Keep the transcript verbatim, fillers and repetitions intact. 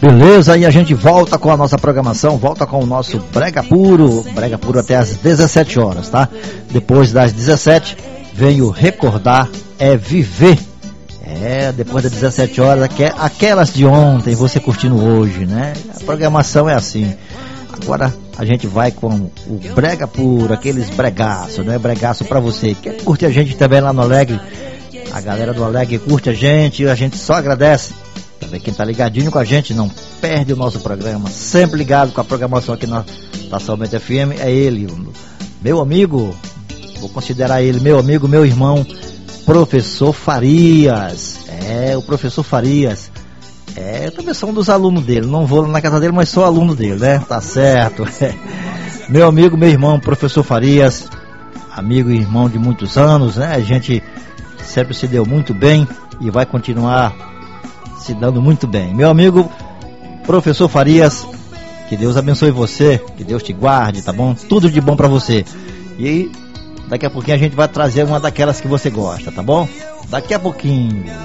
Beleza, e a gente volta com a nossa programação, volta com o nosso Brega Puro, Brega Puro até às dezessete horas, tá? Depois das dezessete, vem o Recordar é Viver. É, depois das dezessete horas, aquelas de ontem, você curtindo hoje, né? A programação é assim. Agora a gente vai com o Brega Puro, aqueles bregaços, né? Bregaço pra você. Quer curtir a gente também lá no Alegre? A galera do Alegre curte a gente, a gente só agradece. Também quem tá ligadinho com a gente, não perde o nosso programa, sempre ligado com a programação aqui na Somente F M, é ele, meu amigo, vou considerar ele meu amigo, meu irmão, Professor Farias. É, o Professor Farias. É, eu também sou um dos alunos dele, não vou na casa dele, mas sou aluno dele, né? Tá certo. Meu amigo, meu irmão, Professor Farias, amigo e irmão de muitos anos, né? A gente sempre se deu muito bem e vai continuar se dando muito bem. Meu amigo Professor Farias, que Deus abençoe você, que Deus te guarde, tá bom? Tudo de bom pra você. E daqui a pouquinho a gente vai trazer uma daquelas que você gosta, tá bom? Daqui a pouquinho.